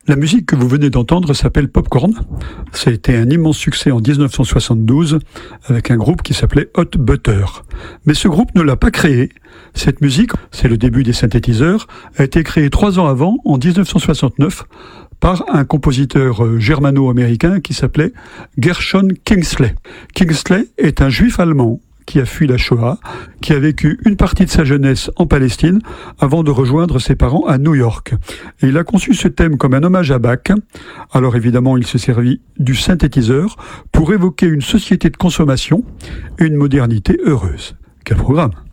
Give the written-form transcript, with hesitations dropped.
La musique que vous venez d'entendre s'appelle Popcorn. Ça a été un immense succès en 1972 avec un groupe qui s'appelait Hot Butter. Mais ce groupe ne l'a pas créé. Cette musique, c'est le début des synthétiseurs, a été créée 3 ans avant, en 1969, par un compositeur germano-américain qui s'appelait Gershon Kingsley. Kingsley est un juif allemand qui a fui la Shoah, qui a vécu une partie de sa jeunesse en Palestine avant de rejoindre ses parents à New York. Et il a conçu ce thème comme un hommage à Bach. Alors évidemment, il se servit du synthétiseur pour évoquer une société de consommation et une modernité heureuse. Quel programme!